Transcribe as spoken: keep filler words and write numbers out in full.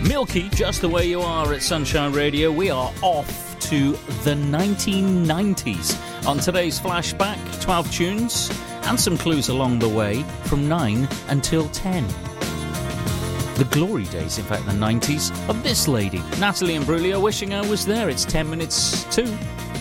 Milky, just the way you are at Sunshine Radio. We are off to the nineteen nineties. On today's flashback, twelve tunes and some clues along the way from nine until ten. The glory days, in fact, the nineties of this lady, Natalie Imbruglia, wishing I was there. It's ten minutes to